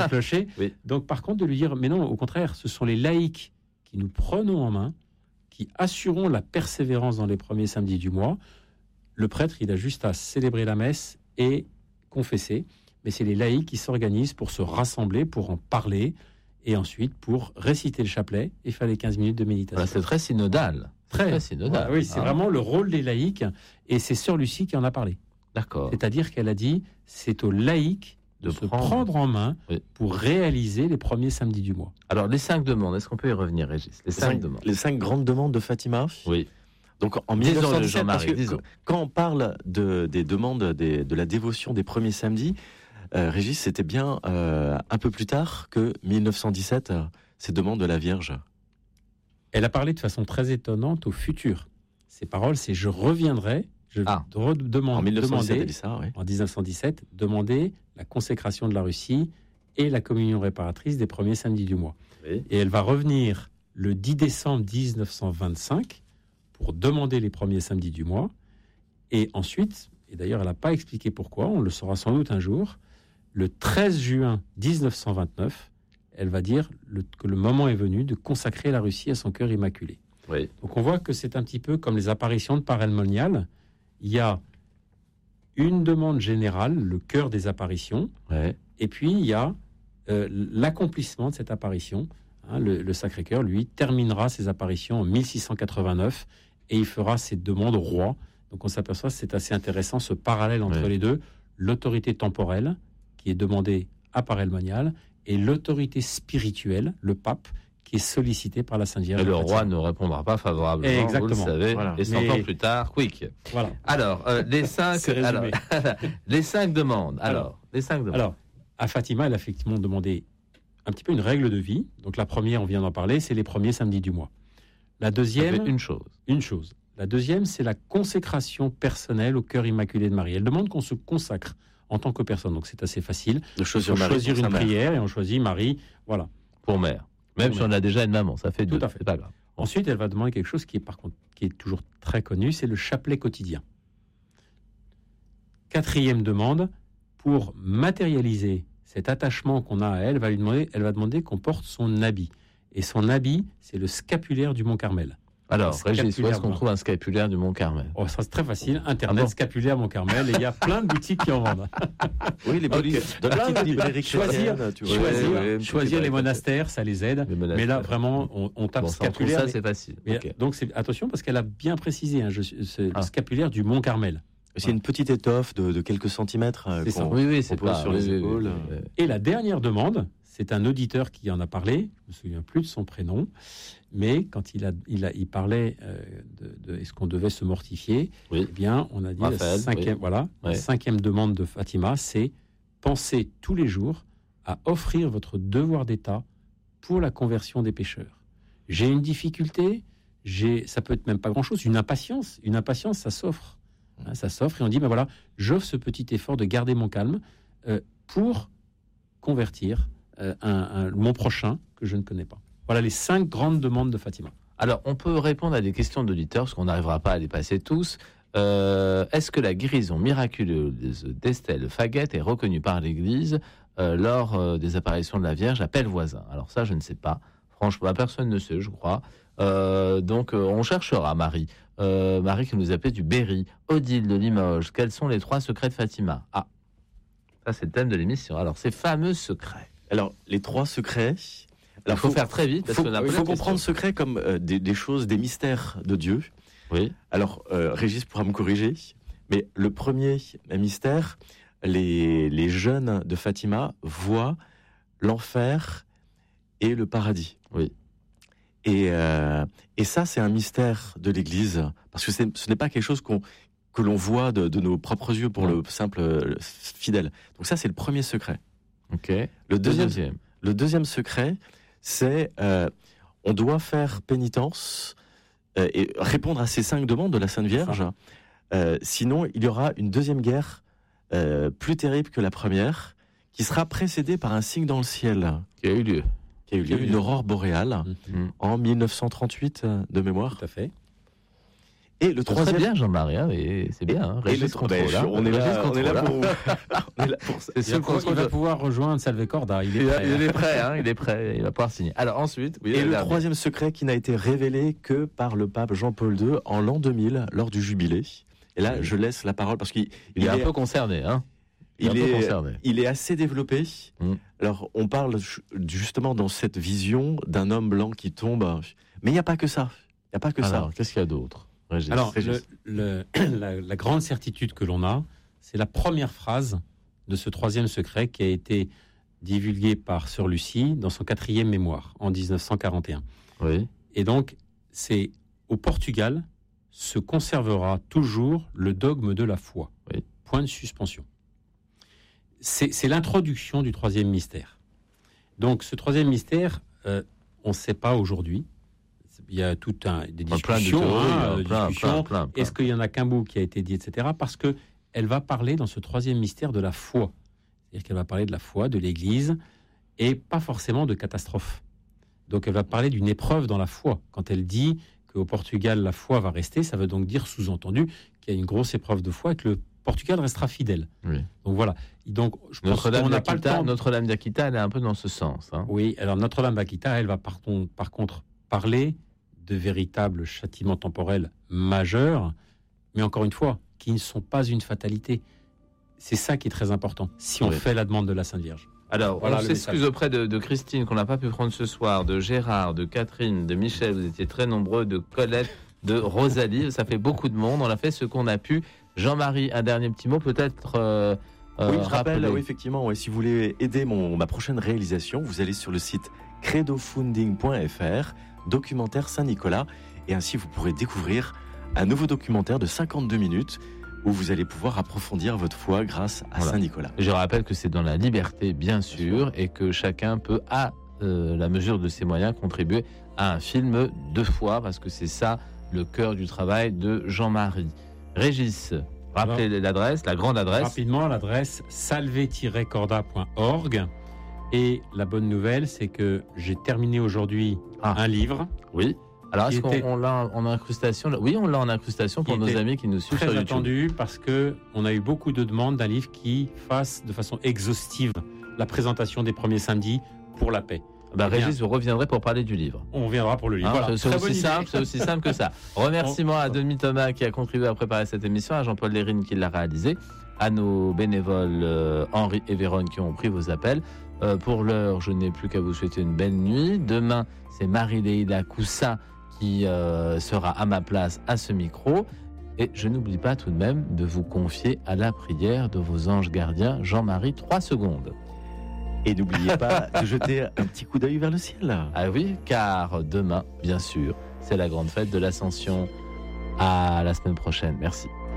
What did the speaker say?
clocher. Oui. Donc, par contre, de lui dire, mais non, au contraire, ce sont les laïcs qui nous prenons en main, qui assurons la persévérance dans les premiers samedis du mois. Le prêtre, il a juste à célébrer la messe et confesser, mais c'est les laïcs qui s'organisent pour se rassembler, pour en parler, et ensuite pour réciter le chapelet et faire les 15 minutes de méditation. Voilà, c'est très synodal. Très synodal. Voilà, oui, c'est vraiment le rôle des laïcs, et c'est Sœur Lucie qui en a parlé. D'accord. C'est-à-dire qu'elle a dit, c'est aux laïcs de se prendre en main pour réaliser les premiers samedis du mois. Alors, les 5 demandes, est-ce qu'on peut y revenir, Régis? Les 5 demandes. Les 5 grandes demandes de Fatima. Oui. Donc en 1917, parce que quand on parle des demandes de la dévotion des premiers samedis, Régis, c'était bien un peu plus tard que 1917, ces demandes de la Vierge. Elle a parlé de façon très étonnante au futur. Ses paroles, c'est « je reviendrai ». En 1917, elle dit ça, oui. En 1917, demander la consécration de la Russie et la communion réparatrice des premiers samedis du mois. Oui. Et elle va revenir le 10 décembre 1925 pour demander les premiers samedis du mois. Et ensuite, et d'ailleurs elle n'a pas expliqué pourquoi, on le saura sans doute un jour, le 13 juin 1929, elle va dire que le moment est venu de consacrer la Russie à son cœur immaculé. Oui. Donc on voit que c'est un petit peu comme les apparitions de Parel Monial. Il y a une demande générale, le cœur des apparitions, et puis il y a l'accomplissement de cette apparition. Le Sacré-Cœur, lui, terminera ses apparitions en 1689 et il fera ses demandes au roi. Donc on s'aperçoit que c'est assez intéressant ce parallèle entre les deux, l'autorité temporelle qui est demandée à Parel Monial et l'autorité spirituelle, le pape, qui est sollicité par la Sainte Vierge. Et le roi ne répondra pas favorablement, exactement. vous le savez, et 100 ans plus tard, quick. Voilà. Alors, les 5 demandes. Alors, à Fatima, elle a effectivement demandé un petit peu une règle de vie. Donc la première, on vient d'en parler, c'est les premiers samedis du mois. La deuxième, une chose. La deuxième, c'est la consécration personnelle au cœur immaculé de Marie. Elle demande qu'on se consacre en tant que personne. Donc c'est assez facile. De choisir une prière et on choisit Marie, voilà. Pour mère. Même si on a déjà une maman, ça fait deux. Tout à fait. C'est pas grave. Ensuite, elle va demander quelque chose qui est toujours très connu, c'est le chapelet quotidien. Quatrième demande, pour matérialiser cet attachement qu'on a à elle, elle va demander qu'on porte son habit. Et son habit, c'est le scapulaire du Mont Carmel. Alors, Régis, où est-ce qu'on trouve un scapulaire du Mont Carmel? Ça c'est très facile, Internet, scapulaire Mont Carmel, et il y a plein de boutiques qui en vendent. Oui, les librairies chrétiennes. Choisir les monastères, ça les aide. Mais là, vraiment, on tape scapulaire. Ça, c'est facile. Donc, attention, parce qu'elle a bien précisé, le scapulaire du Mont Carmel. C'est une petite étoffe de quelques centimètres qu'on pose sur les épaules. Et la dernière demande, c'est un auditeur qui en a parlé, je ne me souviens plus de son prénom, mais quand il parlait de est-ce qu'on devait se mortifier, eh bien, on a dit la cinquième demande de Fatima, c'est penser tous les jours à offrir votre devoir d'État pour la conversion des pécheurs. J'ai une difficulté, ça peut être même pas grand-chose, une impatience, ça s'offre. Ça s'offre et on dit, voilà, j'offre ce petit effort de garder mon calme pour convertir mon prochain que je ne connais pas. Voilà les 5 grandes demandes de Fatima. Alors, on peut répondre à des questions d'auditeurs, parce qu'on n'arrivera pas à les passer tous. Est-ce que la guérison miraculeuse d'Estelle Faguette est reconnue par l'Église lors des apparitions de la Vierge à Pellevoisin? Alors ça, je ne sais pas. Franchement, personne ne sait, je crois. Donc, on cherchera, Marie. Marie qui nous appelle du Berry. Odile de Limoges. Quels sont les 3 secrets de Fatima? Ah, ça c'est le thème de l'émission. Alors, ces fameux secrets. Alors, les 3 secrets... Il faut faire très vite. Il faut comprendre secrets comme des choses, des mystères de Dieu. Oui. Alors, Régis pourra me corriger, mais le premier mystère, les jeunes de Fatima voient l'enfer et le paradis. Oui. Et ça, c'est un mystère de l'Église, parce que ce n'est pas quelque chose que l'on voit de nos propres yeux pour le simple fidèle. Donc ça, c'est le premier secret. Ok. Le deuxième secret, c'est on doit faire pénitence et répondre à ces 5 demandes de la Sainte Vierge. Sinon, il y aura une deuxième guerre plus terrible que la première, qui sera précédée par un signe dans le ciel. Qui a eu lieu. Une aurore boréale en 1938 de mémoire. Tout à fait. Et le troisième, très bien, Jean-Marie, hein, et c'est bien. Hein, Régis Contrôle, on est là pour ça. Il va pouvoir rejoindre Salve Corda. Il est prêt, hein, il est prêt. Il va pouvoir signer. Alors ensuite, et le troisième secret qui n'a été révélé que par le pape Jean-Paul II en l'an 2000 lors du jubilé. Et là, je laisse la parole parce qu'il est un peu concerné, hein. Il est assez développé. Alors, on parle justement dans cette vision d'un homme blanc qui tombe. Mais il n'y a pas que ça. Il n'y a pas que ça. Qu'est-ce qu'il y a d'autre, Régis? Alors, la grande certitude que l'on a, c'est la première phrase de ce troisième secret qui a été divulgué par Sœur Lucie dans son 4e mémoire en 1941. Oui. Et donc, c'est au Portugal se conservera toujours le dogme de la foi. Oui. Point de suspension. C'est l'introduction du troisième mystère. Donc, ce troisième mystère, on ne sait pas aujourd'hui. Il y a des discussions. Est-ce qu'il y en a qu'un bout qui a été dit, etc. Parce qu'elle va parler dans ce troisième mystère de la foi. C'est-à-dire qu'elle va parler de la foi, de l'Église, et pas forcément de catastrophe. Donc, elle va parler d'une épreuve dans la foi. Quand elle dit qu'au Portugal, la foi va rester, ça veut donc dire, sous-entendu, qu'il y a une grosse épreuve de foi et que le Portugal restera fidèle. Oui. Donc voilà. Donc, je pense Notre-Dame d'Aquita, elle est un peu dans ce sens. Hein. Oui, alors Notre-Dame d'Aquita, elle va par contre parler de véritables châtiments temporels majeurs, mais encore une fois, qui ne sont pas une fatalité. C'est ça qui est très important, si on fait la demande de la Sainte Vierge. Alors, voilà, on s'excuse auprès de Christine, qu'on n'a pas pu prendre ce soir, de Gérard, de Catherine, de Michel, vous étiez très nombreux, de Colette, de Rosalie, ça fait beaucoup de monde, on a fait ce qu'on a pu. Jean-Marie, un dernier petit mot, peut-être oui, je rappelle, effectivement, si vous voulez aider ma prochaine réalisation, vous allez sur le site credofunding.fr, documentaire Saint-Nicolas, et ainsi vous pourrez découvrir un nouveau documentaire de 52 minutes où vous allez pouvoir approfondir votre foi grâce à Saint-Nicolas. Je rappelle que c'est dans la liberté, bien sûr, et que chacun peut, à la mesure de ses moyens, contribuer à un film de foi, parce que c'est ça le cœur du travail de Jean-Marie. Régis, rappelez l'adresse, la grande adresse. Rapidement, l'adresse salve-corda.org. Et la bonne nouvelle, c'est que j'ai terminé aujourd'hui un livre. Oui. Alors, est-ce qu'on l'a en incrustation? Oui, on l'a en incrustation pour nos amis qui nous suivent sur YouTube. Très attendu, parce qu'on a eu beaucoup de demandes d'un livre qui fasse de façon exhaustive la présentation des premiers samedis pour la paix. Régis, vous reviendrez pour parler du livre. On reviendra pour le livre. Voilà. C'est aussi simple que ça. Remerciements à Denis Thomas qui a contribué à préparer cette émission, à Jean-Paul Lérine qui l'a réalisé, à nos bénévoles Henri et Véronne qui ont pris vos appels. Pour l'heure, je n'ai plus qu'à vous souhaiter une belle nuit. Demain, c'est Marie-Léida Coussa qui sera à ma place à ce micro. Et je n'oublie pas tout de même de vous confier à la prière de vos anges gardiens. Jean-Marie, 3 secondes. Et n'oubliez pas de jeter un petit coup d'œil vers le ciel. Ah oui, car demain, bien sûr, c'est la grande fête de l'Ascension. À la semaine prochaine. Merci.